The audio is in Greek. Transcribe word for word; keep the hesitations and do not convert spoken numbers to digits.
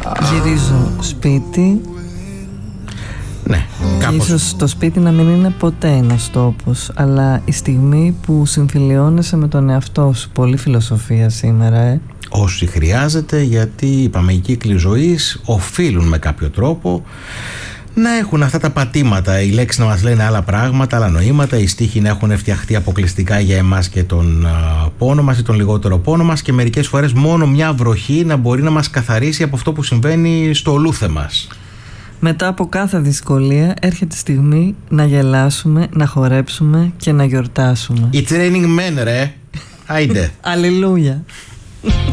Γυρίζω σπίτι. Ναι, κάπως. Ίσως το σπίτι να μην είναι ποτέ ένας τόπος, αλλά η στιγμή που συμφιλιώνεσαι με τον εαυτό σου. Πολύ φιλοσοφία σήμερα, ε. Όσοι χρειάζεται, γιατί είπαμε οι κύκλοι ζωής οφείλουν με κάποιο τρόπο να έχουν αυτά τα πατήματα, οι λέξεις να μας λένε άλλα πράγματα, άλλα νοήματα, οι στίχοι να έχουν φτιαχτεί αποκλειστικά για εμάς και τον α, πόνο μας ή τον λιγότερο πόνο μας, και μερικές φορές μόνο μια βροχή να μπορεί να μας καθαρίσει από αυτό που συμβαίνει στο ολούθε μας. Μετά από κάθε δυσκολία έρχεται η στιγμή να γελάσουμε, να χορέψουμε και να γιορτάσουμε. It's raining men, ρε. Άιντε. Αλληλούια.